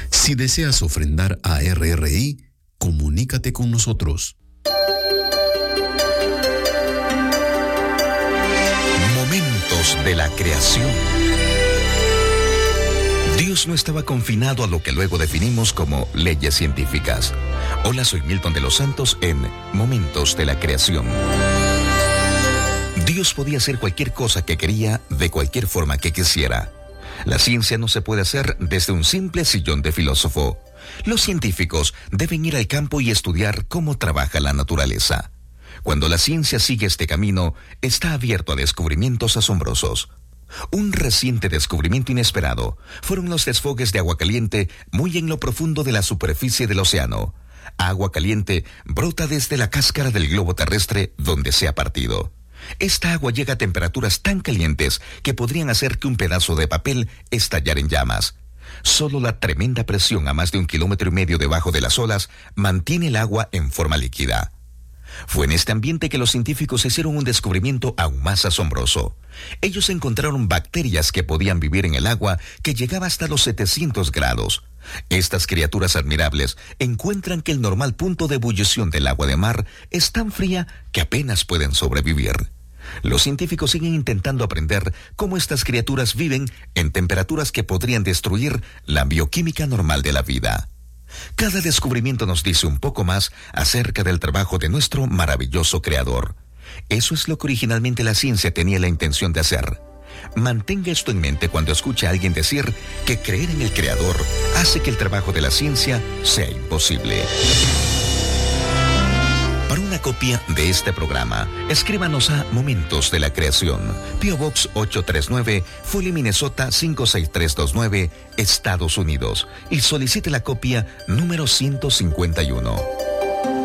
Si deseas ofrendar a RRI, comunícate con nosotros. Momentos de la creación. Dios no estaba confinado a lo que luego definimos como leyes científicas. Hola, soy Milton de los Santos en Momentos de la Creación. Dios podía hacer cualquier cosa que quería, de cualquier forma que quisiera. La ciencia no se puede hacer desde un simple sillón de filósofo. Los científicos deben ir al campo y estudiar cómo trabaja la naturaleza. Cuando la ciencia sigue este camino, está abierto a descubrimientos asombrosos. Un reciente descubrimiento inesperado fueron los desfogues de agua caliente muy en lo profundo de la superficie del océano. Agua caliente brota desde la cáscara del globo terrestre donde se ha partido. Esta agua llega a temperaturas tan calientes que podrían hacer que un pedazo de papel estallara en llamas. Solo la tremenda presión a más de 1,5 kilómetros debajo de las olas mantiene el agua en forma líquida. Fue en este ambiente que los científicos hicieron un descubrimiento aún más asombroso. Ellos encontraron bacterias que podían vivir en el agua que llegaba hasta los 700 grados. Estas criaturas admirables encuentran que el normal punto de ebullición del agua de mar es tan fría que apenas pueden sobrevivir. Los científicos siguen intentando aprender cómo estas criaturas viven en temperaturas que podrían destruir la bioquímica normal de la vida. Cada descubrimiento nos dice un poco más acerca del trabajo de nuestro maravilloso creador. Eso es lo que originalmente la ciencia tenía la intención de hacer. Mantenga esto en mente cuando escuche a alguien decir que creer en el creador hace que el trabajo de la ciencia sea imposible. Para una copia de este programa, escríbanos a Momentos de la Creación, P.O. Box 839, Foley, Minnesota 56329, Estados Unidos, y solicite la copia número 151.